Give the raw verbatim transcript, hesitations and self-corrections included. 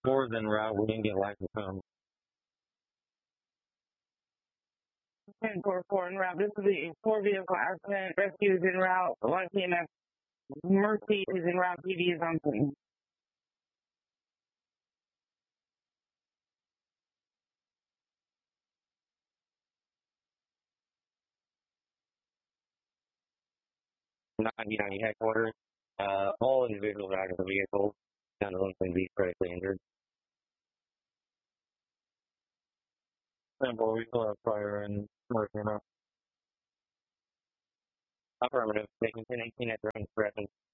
four is en route. We didn't get live phone. ten four four en route. This is a four vehicle accident. Rescue is en route. one P M F. Mercy is en route. P D is on scene. ninety ninety headquarters. Uh, all individuals out of the vehicle. None of them can be critically injured. Simple, we still have fire and Mercy now. Affirmative. Taking ten eighteen at drone presence.